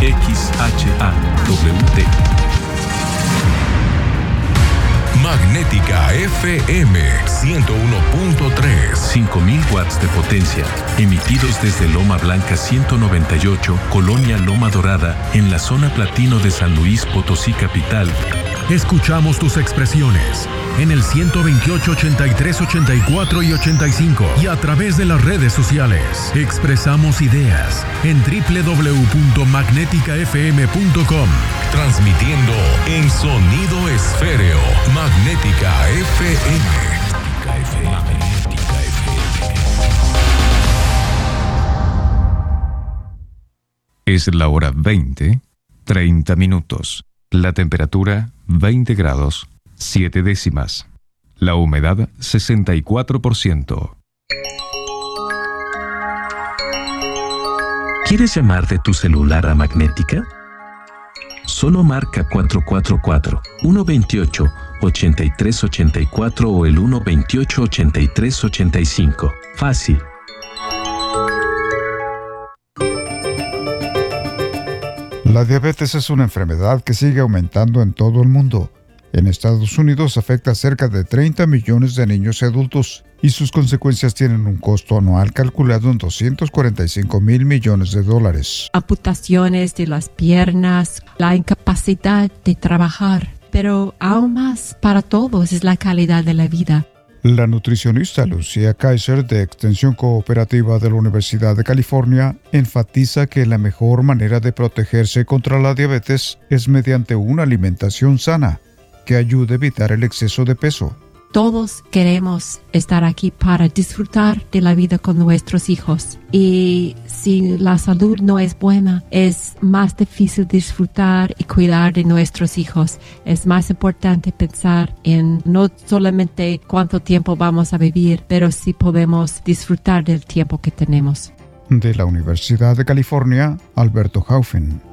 Magnética FM 101.3. 5000 watts de potencia, emitidos desde Loma Blanca 198, Colonia Loma Dorada, en la zona platino de San Luis Potosí capital. Escuchamos tus expresiones en el 128, 83, 84 y 85 y a través de las redes sociales. Expresamos ideas en www.magneticafm.com. Transmitiendo en sonido esféreo. Magnética FM. Es la hora 20:30 minutos. La temperatura 20 grados 7 décimas. La humedad 64%. ¿Quieres llamar de tu celular a Magnética? Solo marca 444-128-8384 o el 128-8385. Fácil. La diabetes es una enfermedad que sigue aumentando en todo el mundo. En Estados Unidos afecta a cerca de 30 millones de niños y adultos y sus consecuencias tienen un costo anual calculado en $245,000 millones. Amputaciones de las piernas, la incapacidad de trabajar, pero aún más para todos es la calidad de la vida. La nutricionista Lucía Kaiser, de Extensión Cooperativa de la Universidad de California, enfatiza que la mejor manera de protegerse contra la diabetes es mediante una alimentación sana que ayude a evitar el exceso de peso. Todos queremos estar aquí para disfrutar de la vida con nuestros hijos. Y si la salud no es buena, es más difícil disfrutar y cuidar de nuestros hijos. Es más importante pensar en no solamente cuánto tiempo vamos a vivir, pero si podemos disfrutar del tiempo que tenemos. De la Universidad de California, Alberto Haufen.